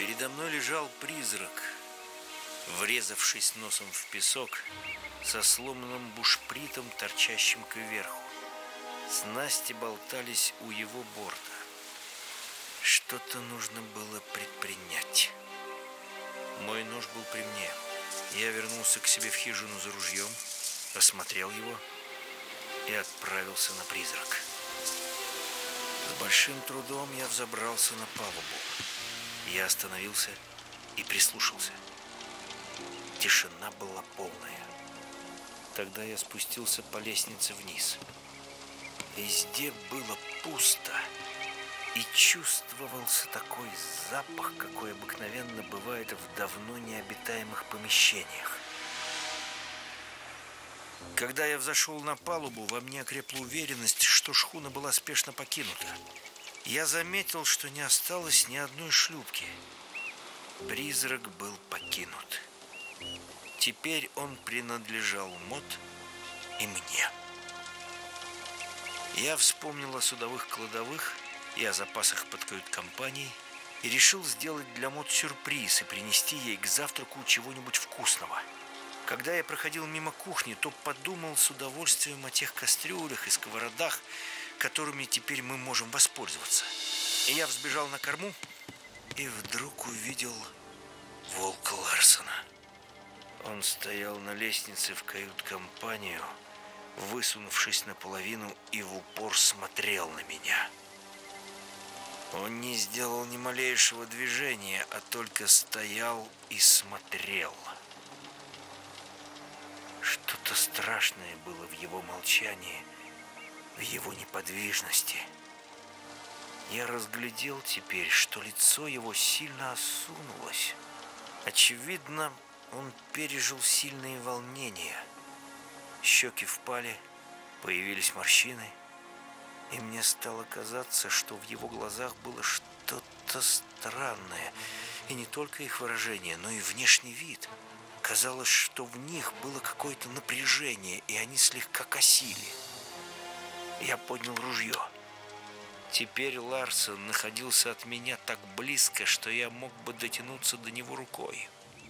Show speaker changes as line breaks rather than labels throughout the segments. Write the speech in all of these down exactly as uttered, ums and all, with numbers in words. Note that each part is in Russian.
Передо мной лежал призрак, врезавшись носом в песок, со сломанным бушпритом, торчащим кверху. Снасти болтались у его борта. Что-то нужно было предпринять. Мой нож был при мне. Я вернулся к себе в хижину за ружьем, осмотрел его и отправился на призрак. С большим трудом я взобрался на палубу. Я остановился и прислушался. Тишина была полная. Тогда я спустился по лестнице вниз. Везде было пусто, и чувствовался такой запах, какой обыкновенно бывает в давно необитаемых помещениях. Когда я взошел на палубу, во мне окрепла уверенность, что шхуна была спешно покинута. Я заметил, что не осталось ни одной шлюпки. Призрак был покинут. Теперь он принадлежал Мот и мне. Я вспомнил о судовых кладовых и о запасах под кают-компанией и решил сделать для Мот сюрприз и принести ей к завтраку чего-нибудь вкусного. Когда я проходил мимо кухни, то подумал с удовольствием о тех кастрюлях и сковородах, которыми теперь мы можем воспользоваться. И я взбежал на корму и вдруг увидел волка Ларсена. Он стоял на лестнице в кают-компанию, высунувшись наполовину, и в упор смотрел на меня. Он не сделал ни малейшего движения, а только стоял и смотрел. Что-то страшное было в его молчании, в его неподвижности. Я разглядел теперь, что лицо его сильно осунулось. Очевидно, он пережил сильные волнения. Щеки впали, появились морщины, и мне стало казаться, что в его глазах было что-то странное, и не только их выражение, но и внешний вид. Казалось, что в них было какое-то напряжение, и они слегка косили. Я поднял ружье. Теперь Ларсен находился от меня так близко, что я мог бы дотянуться до него рукой.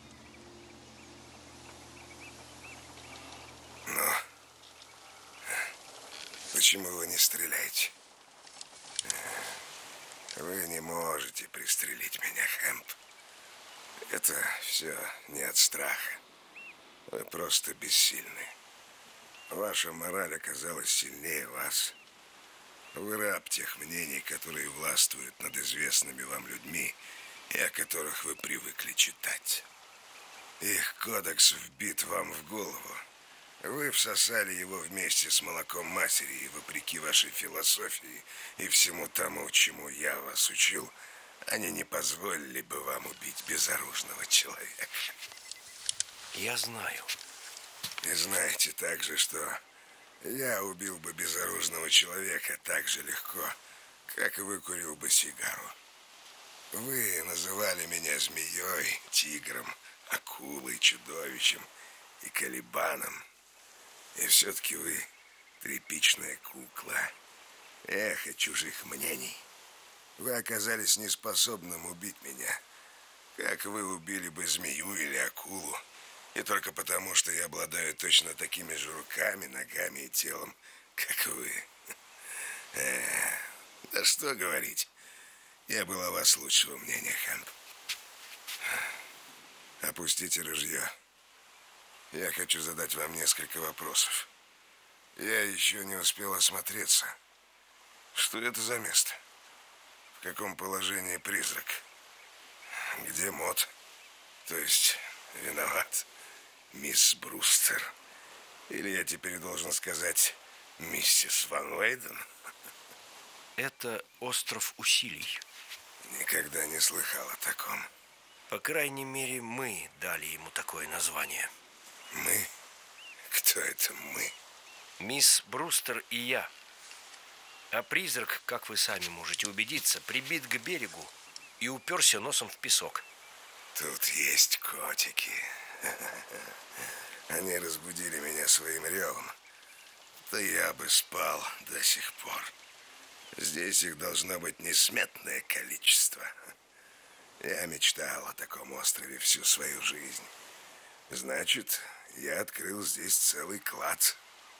Ну, почему вы не стреляете? Вы не можете пристрелить меня, Хэмп. Это все не от страха. Вы просто бессильны. Ваша мораль оказалась сильнее вас. Вы раб тех мнений, которые властвуют над известными вам людьми и о которых вы привыкли читать. Их кодекс вбит вам в голову. Вы всосали его вместе с молоком матери, и вопреки вашей философии и всему тому, чему я вас учил, они не позволили бы вам убить безоружного человека.
Я знаю.
И знаете также, что я убил бы безоружного человека так же легко, как и выкурил бы сигару. Вы называли меня змеей, тигром, акулой, чудовищем и колебаном. И все-таки вы тряпичная кукла, эхо чужих мнений. Вы оказались неспособным убить меня, как вы убили бы змею или акулу, и только потому, что я обладаю точно такими же руками, ногами и телом, как вы. Э, да что говорить, я был о вас лучшего мнения, Хэмп. Опустите ружье. Я хочу задать вам несколько вопросов. Я еще не успел осмотреться. Что это за место? В каком положении призрак? Где Мот? То есть, виноват, мисс Брустер? Или я теперь должен сказать миссис Ван Вейден?
Это остров усилий.
Никогда не слыхал о таком.
По крайней мере, мы дали ему такое название.
Мы? Кто это мы?
Мисс Брустер и я. А призрак, как вы сами можете убедиться, прибит к берегу и уперся носом в песок.
Тут есть котики. Они разбудили меня своим ревом. Да я бы спал до сих пор. Здесь их должно быть несметное количество. Я мечтал о таком острове всю свою жизнь. Значит, я открыл здесь целый клад.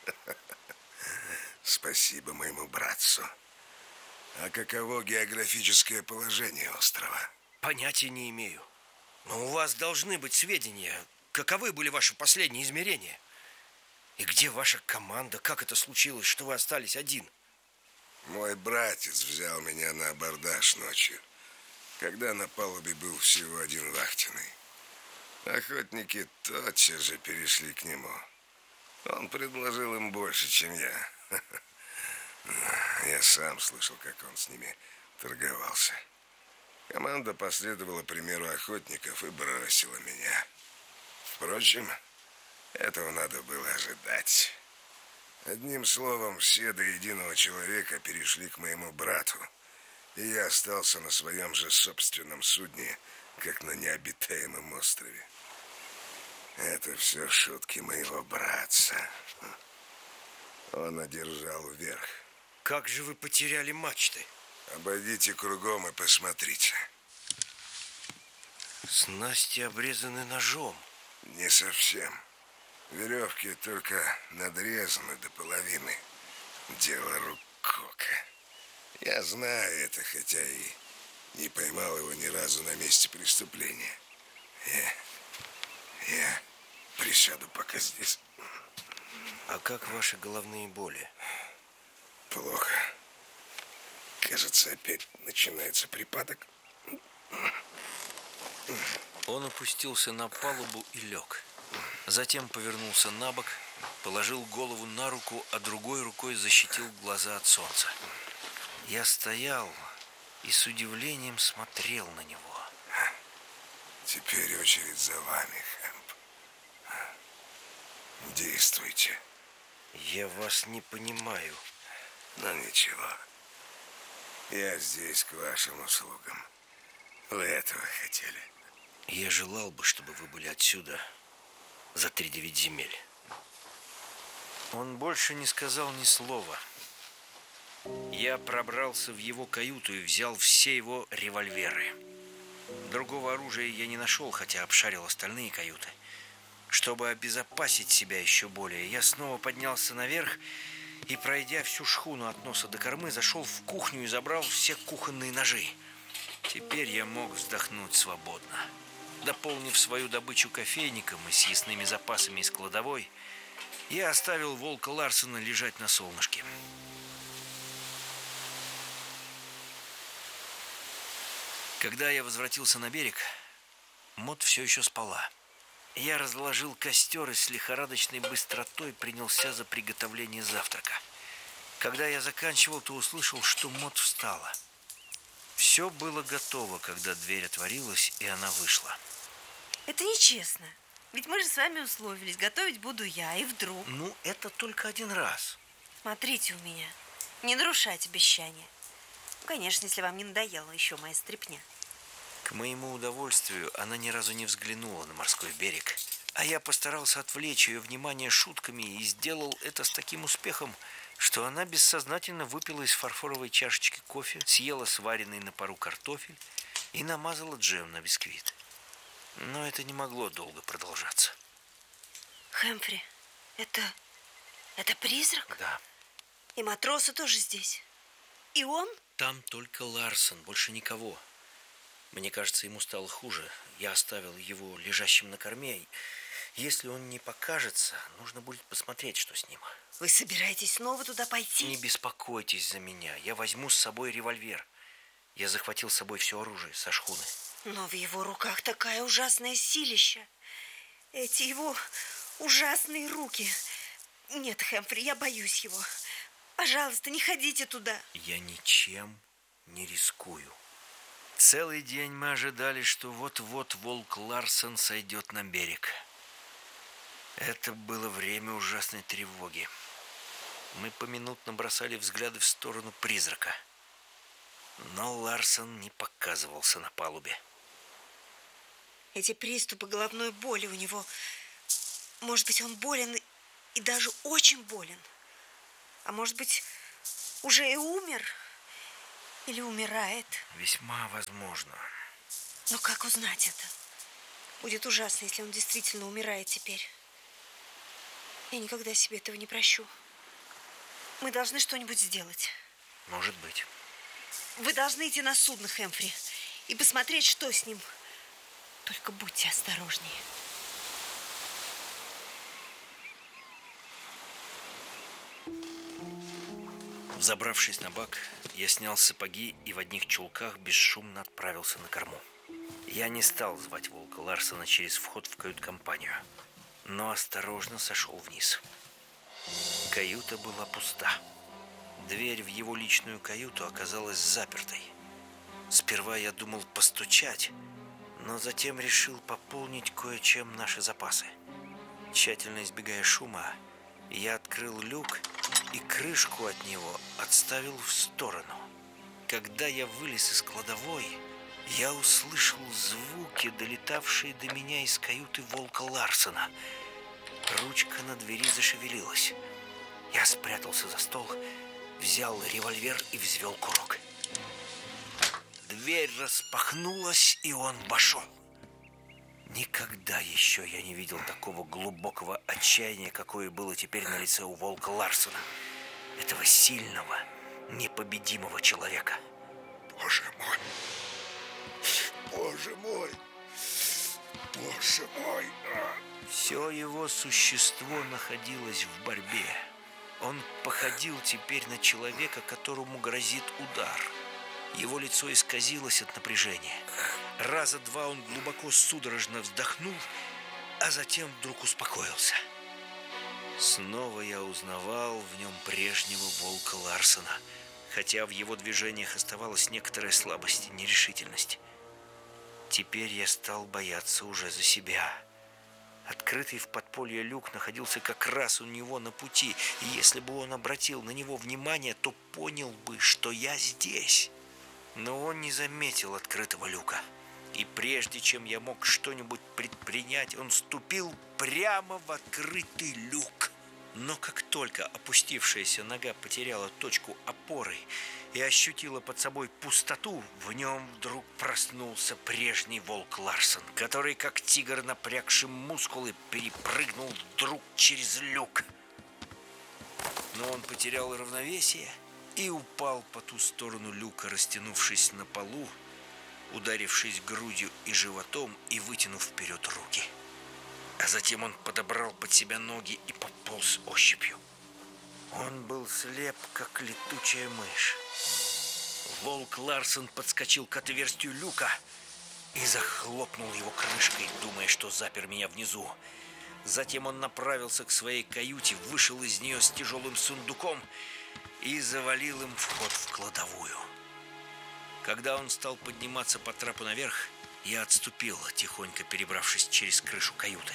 Спасибо моему братцу. А каково географическое положение острова?
Понятия не имею. Но у вас должны быть сведения. Каковы были ваши последние измерения? И где ваша команда? Как это случилось, что вы остались один?
Мой братец взял меня на абордаж ночью, когда на палубе был всего один вахтенный. Охотники тотчас же перешли к нему. Он предложил им больше, чем я. Я сам слышал, как он с ними торговался. Команда последовала примеру охотников и бросила меня. Впрочем, этого надо было ожидать. Одним словом, все до единого человека перешли к моему брату, и я остался на своем же собственном судне, как на необитаемом острове. Это все шутки моего братца. Он одержал верх.
Как же вы потеряли мачты?
Обойдите кругом и посмотрите.
Снасти обрезаны ножом.
Не совсем. Веревки только надрезаны до половины. Дело рук Кока. Я знаю это, хотя и не поймал его ни разу на месте преступления. Я, я присяду пока здесь.
А как ваши головные боли?
Плохо. Кажется, опять начинается припадок.
Он опустился на палубу и лег. Затем повернулся на бок, положил голову на руку, а другой рукой защитил глаза от солнца. Я стоял и с удивлением смотрел на него.
Теперь очередь за вами, Хэмп. Действуйте.
Я вас не понимаю.
Но ничего. Я здесь к вашим услугам. Вы этого хотели?
Я желал бы, чтобы вы были отсюда за три девять земель. Он больше не сказал ни слова. Я пробрался в его каюту и взял все его револьверы. Другого оружия я не нашел, хотя обшарил остальные каюты. Чтобы обезопасить себя еще более, я снова поднялся наверх и, пройдя всю шхуну от носа до кормы, зашел в кухню и забрал все кухонные ножи. Теперь я мог вздохнуть свободно. Дополнив свою добычу кофейником и съестными запасами из кладовой, я оставил волка Ларсена лежать на солнышке. Когда я возвратился на берег, Мот все еще спала. Я разложил костер и с лихорадочной быстротой принялся за приготовление завтрака. Когда я заканчивал, то услышал, что Мот встала. Все было готово, когда дверь отворилась, и она вышла.
Это нечестно. Ведь мы же с вами условились, готовить буду я, и вдруг...
Ну, это только один раз.
Смотрите у меня, не нарушать обещания. Конечно, если вам не надоела еще моя стряпня.
К моему удовольствию она ни разу не взглянула на морской берег, а я постарался отвлечь ее внимание шутками и сделал это с таким успехом, что она бессознательно выпила из фарфоровой чашечки кофе, съела сваренный на пару картофель и намазала джем на бисквит. Но это не могло долго продолжаться.
Хэмфри, это... это призрак?
Да.
И матросы тоже здесь? И он?
Там только Ларсен, больше никого. Мне кажется, ему стало хуже. Я оставил его лежащим на корме. Если он не покажется, нужно будет посмотреть, что с ним.
Вы собираетесь снова туда пойти?
Не беспокойтесь за меня. Я возьму с собой револьвер. Я захватил с собой все оружие со шхуны.
Но в его руках такая ужасная силища. Эти его ужасные руки. Нет, Хэмфри, я боюсь его. Пожалуйста, не ходите туда.
Я ничем не рискую. Целый день мы ожидали, что вот-вот волк Ларсен сойдет на берег. Это было время ужасной тревоги. Мы поминутно бросали взгляды в сторону призрака. Но Ларсен не показывался на палубе.
Эти приступы головной боли у него... Может быть, он болен и даже очень болен. А может быть, уже и умер? Или умирает?
Весьма возможно.
Но как узнать это? Будет ужасно, если он действительно умирает теперь. Я никогда себе этого не прощу. Мы должны что-нибудь сделать.
Может быть.
Вы должны идти на судно, Хэмфри, и посмотреть, что с ним. Только будьте осторожнее.
Взобравшись на бак, я снял сапоги и в одних чулках бесшумно отправился на корму. Я не стал звать Волка Ларсена через вход в кают-компанию, но осторожно сошел вниз. Каюта была пуста. Дверь в его личную каюту оказалась запертой. Сперва я думал постучать, но затем решил пополнить кое-чем наши запасы. Тщательно избегая шума, я открыл люк и крышку от него отставил в сторону. Когда я вылез из кладовой, я услышал звуки, долетавшие до меня из каюты Волка Ларсена. Ручка на двери зашевелилась. Я спрятался за стол, взял револьвер и взвел курок. Дверь распахнулась, и он вошел. Никогда еще я не видел такого глубокого отчаяния, какое было теперь на лице у Волка Ларсена. Этого сильного, непобедимого человека.
Боже мой! Боже мой! Боже мой!
Все его существо находилось в борьбе. Он походил теперь на человека, которому грозит удар. Его лицо исказилось от напряжения. Раза два он глубоко судорожно вздохнул, а затем вдруг успокоился. Снова я узнавал в нем прежнего Волка Ларсена, хотя в его движениях оставалась некоторая слабость и нерешительность. Теперь я стал бояться уже за себя. Открытый в подполье люк находился как раз у него на пути, и если бы он обратил на него внимание, то понял бы, что я здесь. Но он не заметил открытого люка. И прежде чем я мог что-нибудь предпринять, он ступил прямо в открытый люк. Но как только опустившаяся нога потеряла точку опоры и ощутила под собой пустоту, в нем вдруг проснулся прежний Волк Ларсен, который, как тигр, напрягший мускулы, перепрыгнул вдруг через люк. Но он потерял равновесие и упал по ту сторону люка, растянувшись на полу, ударившись грудью и животом и вытянув вперед руки. А затем он подобрал под себя ноги и пополз ощупью. Он был слеп, как летучая мышь. Волк Ларсен подскочил к отверстию люка и захлопнул его крышкой, думая, что запер меня внизу. Затем он направился к своей каюте, вышел из нее с тяжелым сундуком и завалил им вход в кладовую. Когда он стал подниматься по трапу наверх, я отступил, тихонько перебравшись через крышу каюты.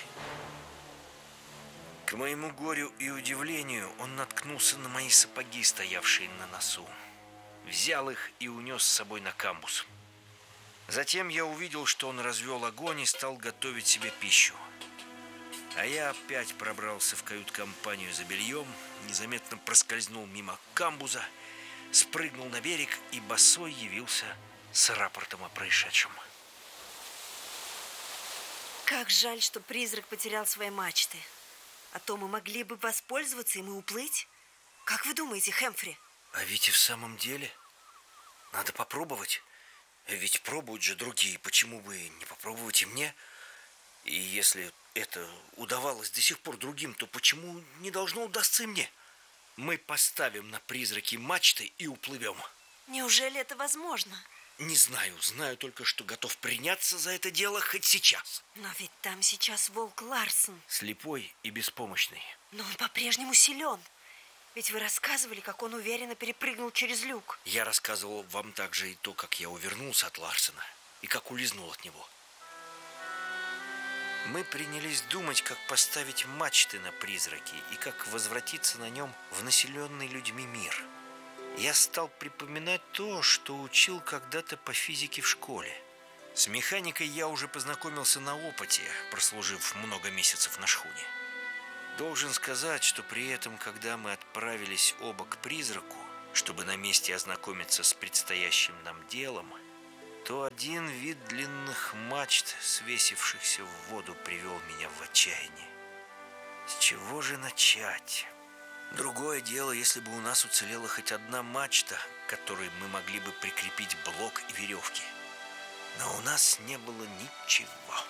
К моему горю и удивлению он наткнулся на мои сапоги, стоявшие на носу. Взял их и унес с собой на камбуз. Затем я увидел, что он развел огонь и стал готовить себе пищу. А я опять пробрался в кают-компанию за бельем, незаметно проскользнул мимо камбуза, спрыгнул на берег и босой явился с рапортом о происшедшем.
Как жаль, что призрак потерял свои мачты. А то мы могли бы воспользоваться им и уплыть. Как вы думаете, Хэмфри?
А ведь и в самом деле надо попробовать. Ведь пробуют же другие, почему бы не попробовать и мне? И если это удавалось до сих пор другим, то почему не должно удастся и мне? Мы поставим на призраки мачты и уплывем.
Неужели это возможно?
Не знаю, знаю только, что готов приняться за это дело хоть сейчас.
Но ведь там сейчас Волк Ларсен.
Слепой и беспомощный.
Но он по-прежнему силен. Ведь вы рассказывали, как он уверенно перепрыгнул через люк.
Я рассказывал вам также и то, как я увернулся от Ларсена и как улизнул от него. Мы принялись думать, как поставить мачты на призраки и как возвратиться на нем в населенный людьми мир. Я стал припоминать то, что учил когда-то по физике в школе. С механикой я уже познакомился на опыте, прослужив много месяцев на шхуне. Должен сказать, что при этом, когда мы отправились оба к призраку, чтобы на месте ознакомиться с предстоящим нам делом, то один вид длинных мачт, свесившихся в воду, привел меня в отчаяние. С чего же начать? Другое дело, если бы у нас уцелела хоть одна мачта, к которой мы могли бы прикрепить блок и веревки. Но у нас не было ничего.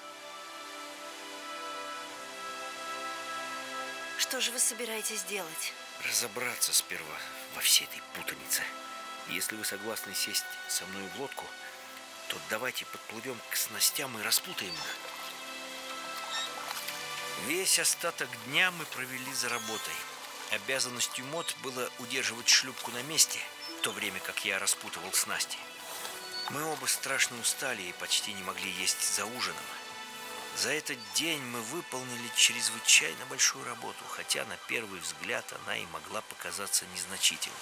Что же вы собираетесь делать?
Разобраться сперва во всей этой путанице. Если вы согласны сесть со мной в лодку, то давайте подплывем к снастям и распутаем их. Весь остаток дня мы провели за работой. Обязанностью Мот было удерживать шлюпку на месте, в то время как я распутывал снасти. Мы оба страшно устали и почти не могли есть за ужином. За этот день мы выполнили чрезвычайно большую работу, хотя на первый взгляд она и могла показаться незначительной.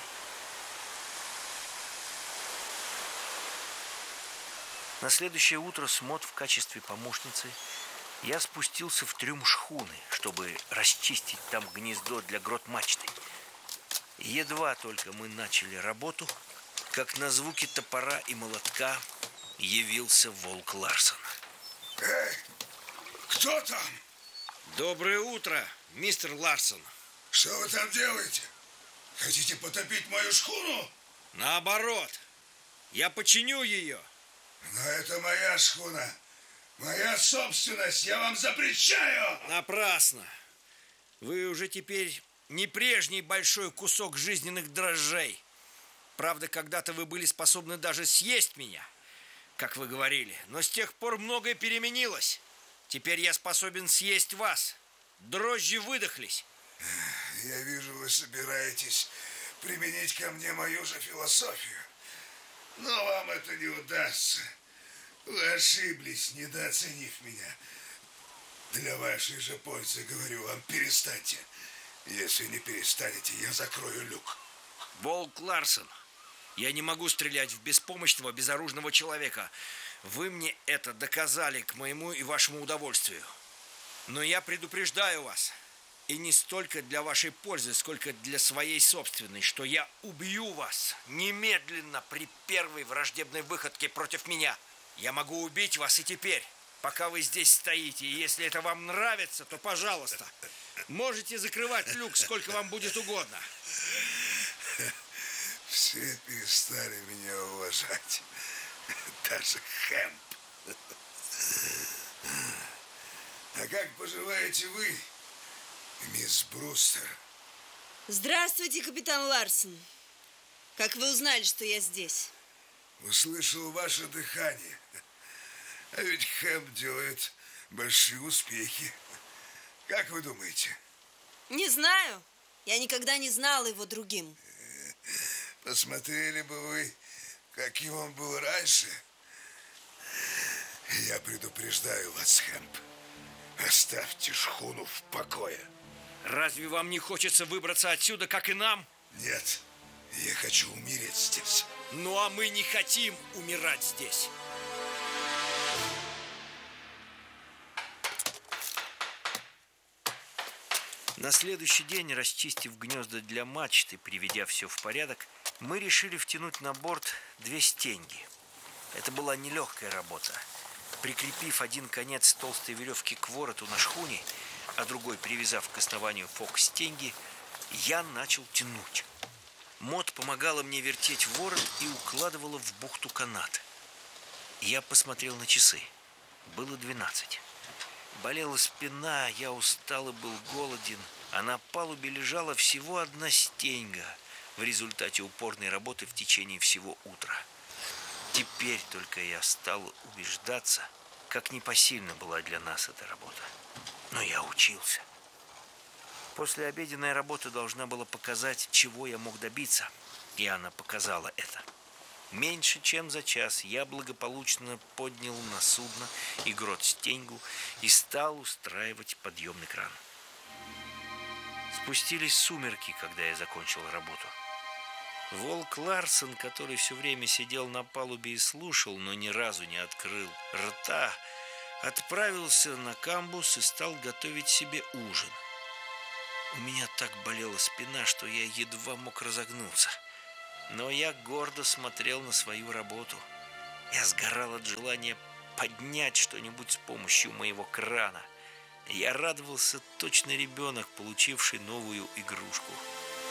На следующее утро с Мот в качестве помощницы я спустился в трюм шхуны, чтобы расчистить там гнездо для грот-мачты. Едва только мы начали работу, как на звуки топора и молотка явился Волк Ларсон.
Эй, кто там?
Доброе утро, мистер Ларсон.
Что вы там делаете? Хотите потопить мою шхуну?
Наоборот, я починю ее.
Но это моя шхуна. Моя собственность, я вам запрещаю!
Напрасно. Вы уже теперь не прежний большой кусок жизненных дрожжей. Правда, когда-то вы были способны даже съесть меня, как вы говорили. Но с тех пор многое переменилось. Теперь я способен съесть вас. Дрожжи выдохлись.
Я вижу, вы собираетесь применить ко мне мою же философию. Но вам это не удастся. Вы ошиблись, недооценив меня. Для вашей же пользы, говорю вам, перестаньте. Если не перестанете, я закрою люк.
Волк Ларсон, я не могу стрелять в беспомощного, безоружного человека. Вы мне это доказали к моему и вашему удовольствию. Но я предупреждаю вас, и не столько для вашей пользы, сколько для своей собственной, что я убью вас немедленно при первой враждебной выходке против меня. Я могу убить вас и теперь, пока вы здесь стоите. И если это вам нравится, то, пожалуйста, можете закрывать люк, сколько вам будет угодно.
Все перестали меня уважать. Даже Хэмп. А как поживаете вы, мисс Брустер?
Здравствуйте, капитан Ларсон. Как вы узнали, что я здесь?
Услышал ваше дыхание. А ведь Хэмп делает большие успехи. Как вы думаете?
Не знаю. Я никогда не знала его другим.
Посмотрели бы вы, каким он был раньше. Я предупреждаю вас, Хэмп. Оставьте шхуну в покое.
Разве вам не хочется выбраться отсюда, как и нам?
Нет, я хочу умереть здесь.
Ну, а мы не хотим умирать здесь. На следующий день, расчистив гнезда для мачт и приведя все в порядок, мы решили втянуть на борт две стенги. Это была нелегкая работа. Прикрепив один конец толстой веревки к вороту на шхуне, а другой привязав к основанию фок-стенги, я начал тянуть. Мот помогала мне вертеть ворот и укладывала в бухту канат. Я посмотрел на часы. Было двенадцать. Болела спина, я устал и был голоден, а на палубе лежала всего одна стенга в результате упорной работы в течение всего утра. Теперь только я стал убеждаться, как непосильна была для нас эта работа. Но я учился. Послеобеденная работа должна была показать, чего я мог добиться, и она показала это. Меньше чем за час я благополучно поднял на судно и грот-стеньгу и стал устраивать подъемный кран. Спустились сумерки, когда я закончил работу. Волк Ларсон, который все время сидел на палубе и слушал, но ни разу не открыл рта, отправился на камбус и стал готовить себе ужин. У меня так болела спина, что я едва мог разогнуться. Но я гордо смотрел на свою работу. Я сгорал от желания поднять что-нибудь с помощью моего крана. Я радовался точно ребенок, получивший новую игрушку.